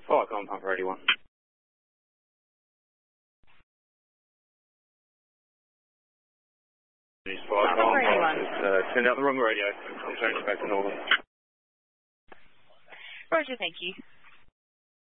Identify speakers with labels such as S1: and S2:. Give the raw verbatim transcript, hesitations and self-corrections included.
S1: Flight Compound for eighty-one. Flight Compound is uh, send out the wrong radio. I'm changing back to normal.
S2: Roger, thank you.